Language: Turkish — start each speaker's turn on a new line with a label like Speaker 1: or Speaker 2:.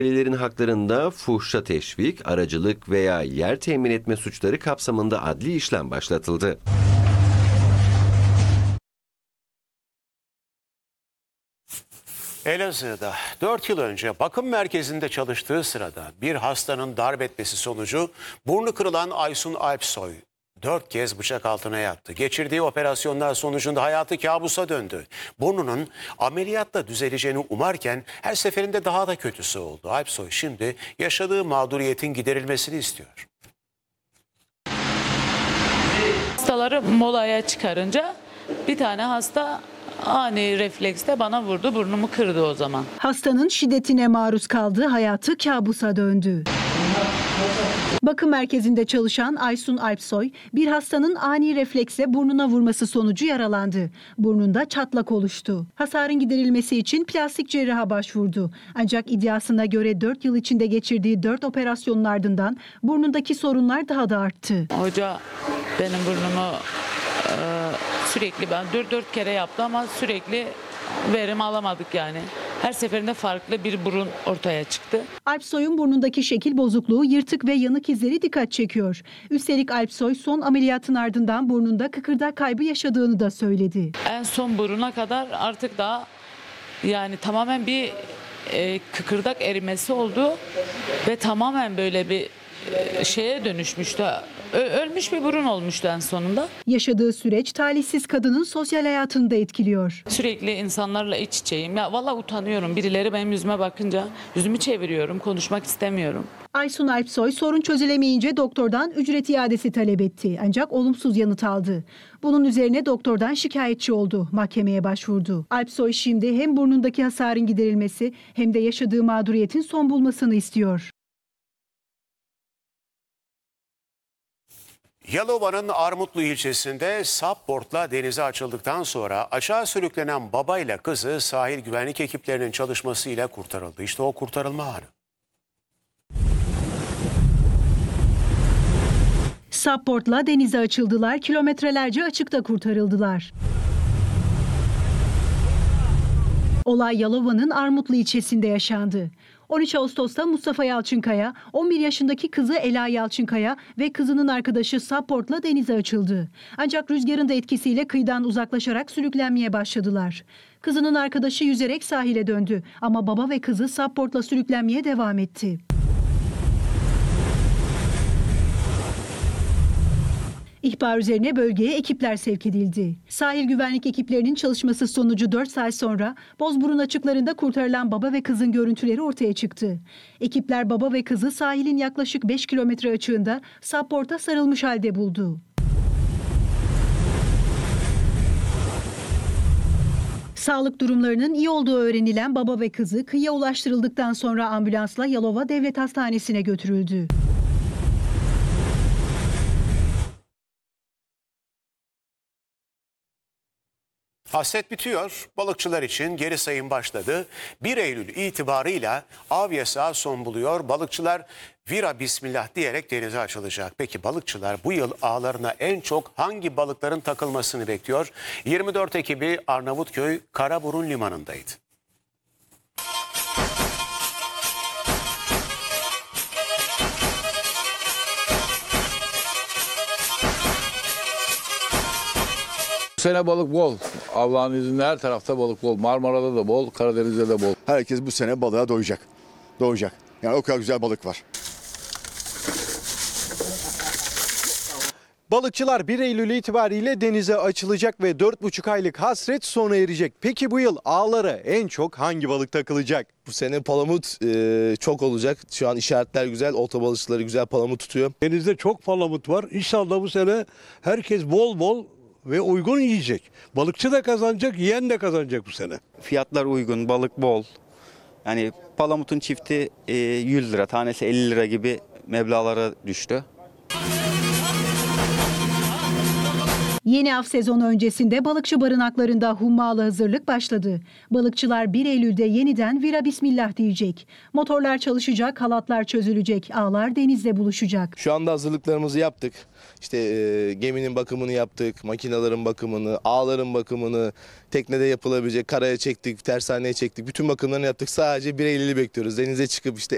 Speaker 1: Velilerin haklarında fuhşa teşvik, aracılık veya yer temin etme suçları kapsamında adli işlem başlatıldı.
Speaker 2: Elazığ'da 4 yıl önce bakım merkezinde çalıştığı sırada bir hastanın darp etmesi sonucu burnu kırılan Aysun Alpsoy 4 kez bıçak altına yattı. Geçirdiği operasyonlar sonucunda hayatı kabusa döndü. Burnunun ameliyatla düzeleceğini umarken her seferinde daha da kötüsü oldu. Alpsoy şimdi yaşadığı mağduriyetin giderilmesini istiyor.
Speaker 3: Hastaları molaya çıkarınca bir tane hasta ani refleksle bana vurdu, burnumu kırdı o zaman.
Speaker 4: Hastanın şiddetine maruz kaldı, hayatı kabusa döndü. Bakım merkezinde çalışan Aysun Alpsoy, bir hastanın ani refleksle burnuna vurması sonucu yaralandı. Burnunda çatlak oluştu. Hasarın giderilmesi için plastik cerraha başvurdu. Ancak iddiasına göre 4 yıl içinde geçirdiği 4 operasyonun ardından burnundaki sorunlar daha da arttı.
Speaker 3: Hoca benim burnumu sürekli 4 kere yaptı ama sürekli verim alamadık yani. Her seferinde farklı bir burun ortaya çıktı.
Speaker 4: Alpsoy'un burnundaki şekil bozukluğu, yırtık ve yanık izleri dikkat çekiyor. Üstelik Alpsoy son ameliyatın ardından burnunda kıkırdak kaybı yaşadığını da söyledi.
Speaker 3: En son buruna kadar artık daha yani tamamen bir kıkırdak erimesi oldu ve tamamen böyle bir şeye dönüşmüştü. Ölmüş bir burun olmuştu en sonunda.
Speaker 4: Yaşadığı süreç talihsiz kadının sosyal hayatını da etkiliyor.
Speaker 3: Sürekli insanlarla iç içeyim. Ya vallahi utanıyorum. Birileri benim yüzüme bakınca yüzümü çeviriyorum. Konuşmak istemiyorum.
Speaker 4: Aysun Alpsoy sorun çözülemeyince doktordan ücret iadesi talep etti. Ancak olumsuz yanıt aldı. Bunun üzerine doktordan şikayetçi oldu. Mahkemeye başvurdu. Alpsoy şimdi hem burnundaki hasarın giderilmesi hem de yaşadığı mağduriyetin son bulmasını istiyor.
Speaker 2: Yalova'nın Armutlu ilçesinde Subboard'la denize açıldıktan sonra aşağı sürüklenen babayla kızı sahil güvenlik ekiplerinin çalışmasıyla kurtarıldı. İşte o kurtarılma anı.
Speaker 4: Subboard'la denize açıldılar, kilometrelerce açıkta kurtarıldılar. Olay Yalova'nın Armutlu ilçesinde yaşandı. 13 Ağustos'ta Mustafa Yalçınkaya, 11 yaşındaki kızı Ela Yalçınkaya ve kızının arkadaşı Subboard'la denize açıldı. Ancak rüzgarın da etkisiyle kıyıdan uzaklaşarak sürüklenmeye başladılar. Kızının arkadaşı yüzerek sahile döndü ama baba ve kızı Subboard'la sürüklenmeye devam etti. İhbar üzerine bölgeye ekipler sevk edildi. Sahil güvenlik ekiplerinin çalışması sonucu 4 saat sonra Bozburun açıklarında kurtarılan baba ve kızın görüntüleri ortaya çıktı. Ekipler baba ve kızı sahilin yaklaşık 5 kilometre açığında Subboard'a sarılmış halde buldu. Sağlık durumlarının iyi olduğu öğrenilen baba ve kızı kıyıya ulaştırıldıktan sonra ambulansla Yalova Devlet Hastanesi'ne götürüldü.
Speaker 2: Hasret bitiyor. Balıkçılar için geri sayım başladı. 1 Eylül itibarıyla av yasağı son buluyor. Balıkçılar vira bismillah diyerek denize açılacak. Peki balıkçılar bu yıl ağlarına en çok hangi balıkların takılmasını bekliyor? 24 ekibi Arnavutköy Karaburun Limanı'ndaydı.
Speaker 5: Bu sene balık bol. Allah'ın izniyle her tarafta balık bol. Marmara'da da bol, Karadeniz'de de bol.
Speaker 6: Herkes bu sene balığa doyacak. Doğacak. Yani o kadar güzel balık var.
Speaker 7: Balıkçılar 1 Eylül itibariyle denize açılacak ve 4,5 aylık hasret sona erecek. Peki bu yıl ağlara en çok hangi balık takılacak?
Speaker 8: Bu sene palamut çok olacak. Şu an işaretler güzel. Olta balıkçıları güzel palamut tutuyor.
Speaker 9: Denizde çok palamut var. İnşallah bu sene herkes bol bol ve uygun yiyecek. Balıkçı da kazanacak, yiyen de kazanacak bu sene.
Speaker 10: Fiyatlar uygun, balık bol. Yani palamutun çifti 100 lira, tanesi 50 lira gibi meblağlara düştü.
Speaker 4: Yeni av sezonu öncesinde balıkçı barınaklarında hummalı hazırlık başladı. Balıkçılar 1 Eylül'de yeniden vira bismillah diyecek. Motorlar çalışacak, halatlar çözülecek, ağlar denizde buluşacak.
Speaker 8: Şu anda hazırlıklarımızı yaptık. İşte geminin bakımını yaptık, makinelerin bakımını, ağların bakımını, teknede yapılabilecek karaya çektik, tersaneye çektik. Bütün bakımlarını yaptık. Sadece 1 Eylül'ü bekliyoruz. Denize çıkıp işte